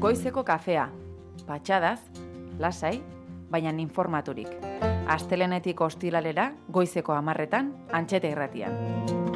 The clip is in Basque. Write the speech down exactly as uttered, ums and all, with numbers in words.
Goizeko kafea, patxadaz, lasai, baina informaturik. Astelenetik ostilalera, goizeko hamarretan, Antxeta Irratian.